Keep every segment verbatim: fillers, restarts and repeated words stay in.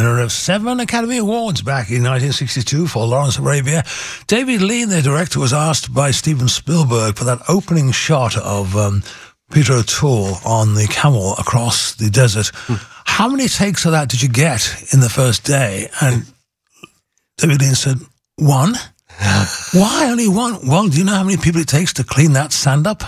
winner of seven Academy Awards back in nineteen sixty-two for Lawrence of Arabia. David Lean, the director, was asked by Steven Spielberg for that opening shot of um, Peter O'Toole on the camel across the desert. Hmm. How many takes of that did you get in the first day? And David Lean said, one. Why only one? Well, do you know how many people it takes to clean that sand up?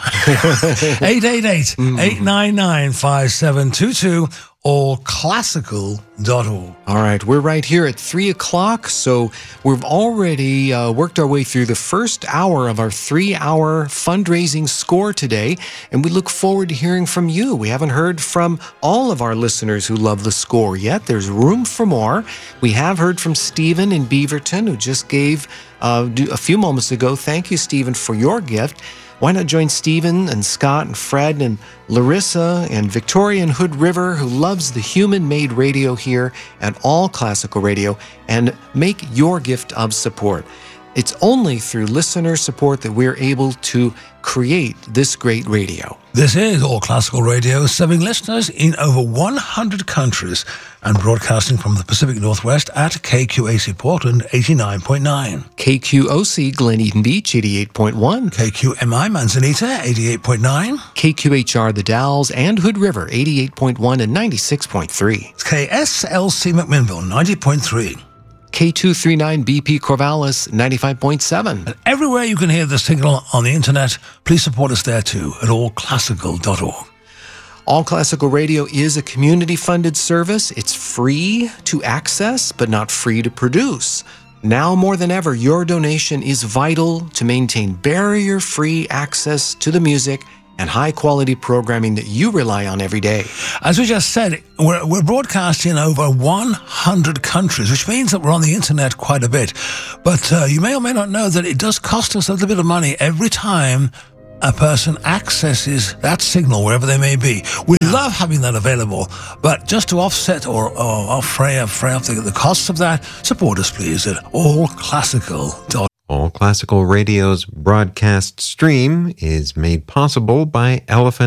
eight eight eight, eight nine nine, five seven two two or classical dot org. All right, we're right here at three o'clock, so we've already uh, worked our way through the first hour of our three-hour fundraising score today, and we look forward to hearing from you. We haven't heard from all of our listeners who love the score yet. There's room for more. We have heard from Stephen in Beaverton, who just gave uh, a few moments ago. Thank you, Stephen, for your gift. Why not join Stephen and Scott and Fred and Larissa and Victoria and Hood River, who loves the human-made radio here at All Classical Radio, and make your gift of support. It's only through listener support that we're able to create this great radio. This is All Classical Radio, serving listeners in over one hundred countries and broadcasting from the Pacific Northwest at K Q A C Portland eighty-nine point nine. K Q O C Glen Eden Beach eighty-eight point one. K Q M I Manzanita eighty-eight point nine. K Q H R The Dalles and Hood River eighty-eight point one and ninety-six point three. K S L C McMinnville ninety point three. K two thirty-nine B P Corvallis ninety-five point seven. And everywhere you can hear the signal on the internet, please support us there too at all classical dot org. All Classical Radio is a community-funded service. It's free to access, but not free to produce. Now more than ever, your donation is vital to maintain barrier-free access to the music and high-quality programming that you rely on every day. As we just said, we're, we're broadcasting in over one hundred countries, which means that we're on the internet quite a bit. But uh, you may or may not know that it does cost us a little bit of money every time a person accesses that signal, wherever they may be. We love having that available, but just to offset or, or offray off the, the costs of that, support us please at all classical dot org. All Classical Radio's broadcast stream is made possible by Elephant